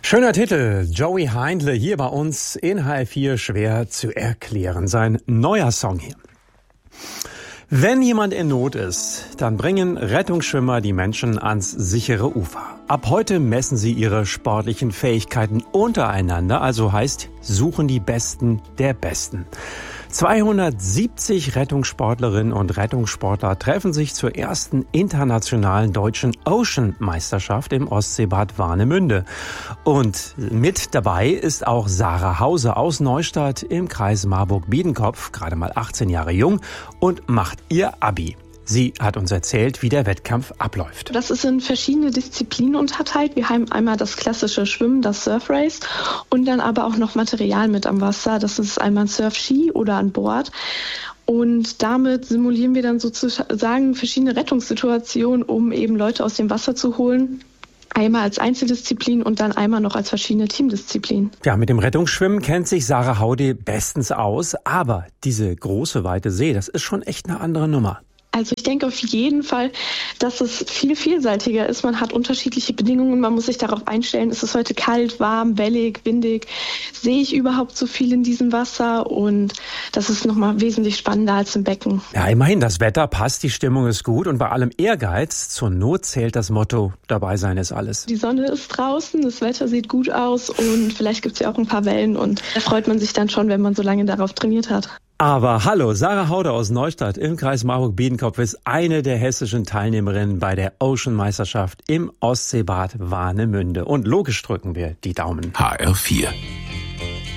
Schöner Titel, Joey Heindle hier bei uns in HR4, schwer zu erklären. Sein neuer Song hier. Wenn jemand in Not ist, dann bringen Rettungsschwimmer die Menschen ans sichere Ufer. Ab heute messen sie ihre sportlichen Fähigkeiten untereinander, also heißt, suchen die Besten der Besten. 270 Rettungssportlerinnen und Rettungssportler treffen sich zur ersten internationalen deutschen Ocean-Meisterschaft im Ostseebad Warnemünde. Und mit dabei ist auch Sarah Hause aus Neustadt im Kreis Marburg-Biedenkopf, gerade mal 18 Jahre jung und macht ihr Abi. Sie hat uns erzählt, wie der Wettkampf abläuft. Das ist in verschiedene Disziplinen unterteilt. Wir haben einmal das klassische Schwimmen, das Surf Race, und dann aber auch noch Material mit am Wasser. Das ist einmal ein Surfski oder ein Board. Und damit simulieren wir dann sozusagen verschiedene Rettungssituationen, um eben Leute aus dem Wasser zu holen. Einmal als Einzeldisziplin und dann einmal noch als verschiedene Teamdisziplinen. Ja, mit dem Rettungsschwimmen kennt sich Sarah Haude bestens aus. Aber diese große, weite See, das ist schon echt eine andere Nummer. Also ich denke auf jeden Fall, dass es viel vielseitiger ist. Man hat unterschiedliche Bedingungen, man muss sich darauf einstellen, ist es heute kalt, warm, wellig, windig, sehe ich überhaupt so viel in diesem Wasser, und das ist nochmal wesentlich spannender als im Becken. Ja, immerhin, das Wetter passt, die Stimmung ist gut und bei allem Ehrgeiz, zur Not zählt das Motto, dabei sein ist alles. Die Sonne ist draußen, das Wetter sieht gut aus und vielleicht gibt es ja auch ein paar Wellen, und da freut man sich dann schon, wenn man so lange darauf trainiert hat. Aber hallo, Sarah Haude aus Neustadt im Kreis Marburg-Biedenkopf ist eine der hessischen Teilnehmerinnen bei der Ocean-Meisterschaft im Ostseebad Warnemünde. Und logisch drücken wir die Daumen. HR4